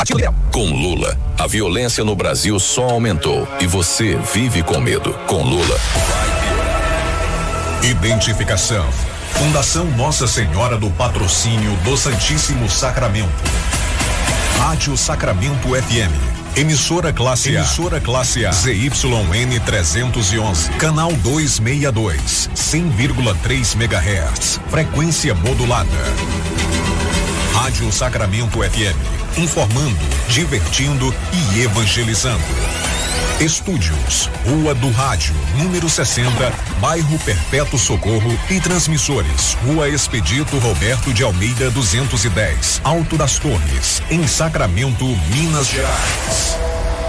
Com Lula, a violência no Brasil só aumentou e você vive com medo. Com Lula, vai piorar. Identificação. Fundação Nossa Senhora do Patrocínio do Santíssimo Sacramento. Rádio Sacramento FM. Emissora classe A. Emissora classe A. ZYN 311. Canal 262. 100,3 MHz. Frequência modulada. Rádio Sacramento FM. Informando, divertindo e evangelizando. Estúdios, Rua do Rádio, número 60, bairro Perpétuo Socorro e transmissores, Rua Expedito Roberto de Almeida 210, Alto das Torres, em Sacramento, Minas Gerais.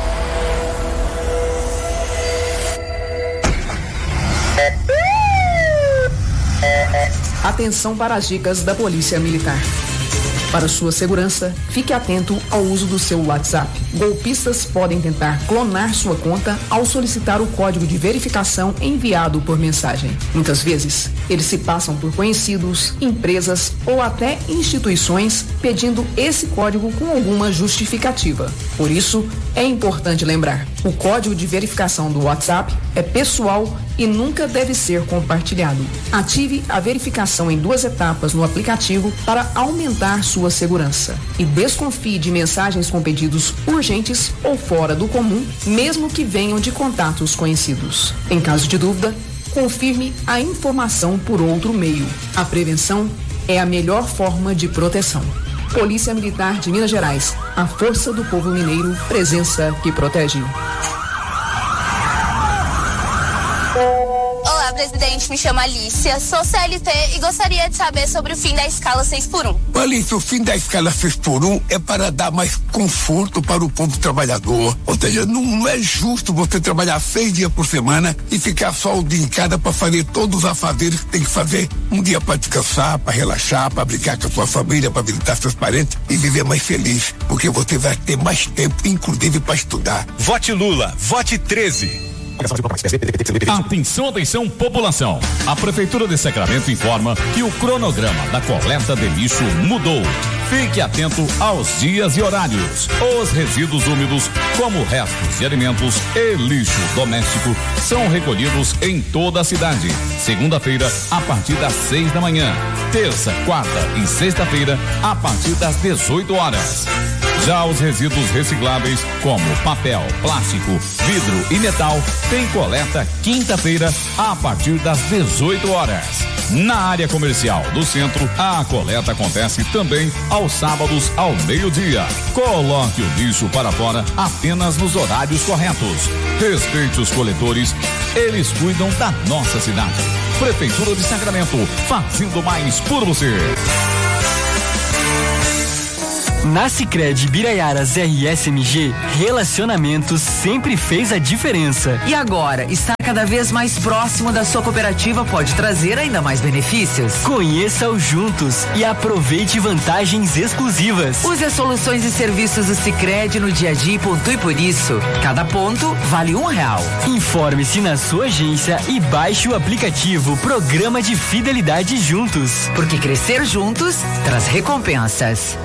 Atenção para as dicas da Polícia Militar. Para sua segurança, fique atento ao uso do seu WhatsApp. Golpistas podem tentar clonar sua conta ao solicitar o código de verificação enviado por mensagem. Muitas vezes, eles se passam por conhecidos, empresas ou até instituições pedindo esse código com alguma justificativa. Por isso, é importante lembrar: o código de verificação do WhatsApp é pessoal e nunca deve ser compartilhado. Ative a verificação em 2 etapas no aplicativo para aumentar sua segurança. E desconfie de mensagens com pedidos urgentes ou fora do comum, mesmo que venham de contatos conhecidos. Em caso de dúvida, confirme a informação por outro meio. A prevenção é a melhor forma de proteção. Polícia Militar de Minas Gerais, a força do povo mineiro, presença que protege. Olá, presidente, me chamo Alicia, sou CLT e gostaria de saber sobre o fim da escala 6x1. Alicia, o fim da escala 6x1 é para dar mais conforto para o povo trabalhador. Ou seja, não é justo você trabalhar 6 dias por semana e ficar só o dia em casa para fazer todos os afazeres que tem que fazer. Um dia para descansar, para relaxar, para brincar com a sua família, para visitar seus parentes e viver mais feliz, porque você vai ter mais tempo, inclusive para estudar. Vote Lula, vote 13. Atenção, atenção, população. A Prefeitura de Sacramento informa que o cronograma da coleta de lixo mudou. Fique atento aos dias e horários. Os resíduos úmidos, como restos de alimentos e lixo doméstico, são recolhidos em toda a cidade. Segunda-feira, a partir das 6 da manhã. Terça, quarta e sexta-feira, a partir das 18 horas. Já os resíduos recicláveis, como papel, plástico, vidro e metal, tem coleta quinta-feira, a partir das 18 horas. Na área comercial do centro, a coleta acontece também aos sábados ao meio-dia. Coloque o lixo para fora apenas nos horários corretos. Respeite os coletores, eles cuidam da nossa cidade. Prefeitura de Sacramento, fazendo mais por você. Na Sicredi Biraiaras RSMG, relacionamentos sempre fez a diferença. E agora, estar cada vez mais próximo da sua cooperativa pode trazer ainda mais benefícios. Conheça-o juntos e aproveite vantagens exclusivas. Use as soluções e serviços do Sicredi no dia a dia e pontue por isso. Cada ponto vale R$1. Informe-se na sua agência e baixe o aplicativo Programa de Fidelidade Juntos. Porque crescer juntos traz recompensas.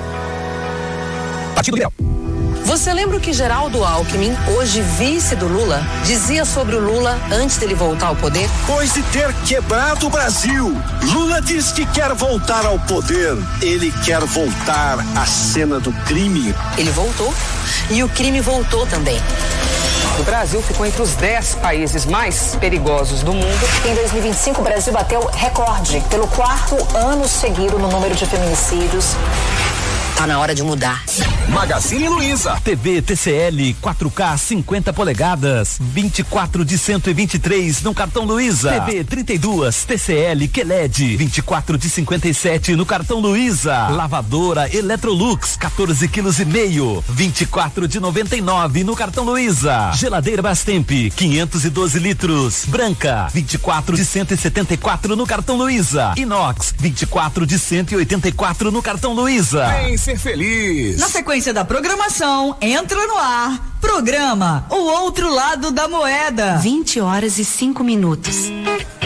Você lembra o que Geraldo Alckmin, hoje vice do Lula, dizia sobre o Lula antes dele voltar ao poder? Depois de ter quebrado o Brasil, Lula diz que quer voltar ao poder. Ele quer voltar à cena do crime. Ele voltou e o crime voltou também. O Brasil ficou entre os 10 países mais perigosos do mundo. Em 2025, o Brasil bateu recorde pelo 4º ano seguido no número de feminicídios. Tá na hora de mudar. Magazine Luiza. TV TCL 4K 50 polegadas, 24 de 123 no cartão Luiza. TV 32 TCL QLED, 24 de 57 no cartão Luiza. Lavadora Electrolux 14 quilos e meio, 24 de 99 no cartão Luiza. Geladeira Brastemp 512 litros, branca, 24 de 174 no cartão Luiza. Inox 24 de 184 no cartão Luiza. Vem ser feliz. Na sequência da programação, entra no ar, programa O Outro Lado da Moeda. 20h05.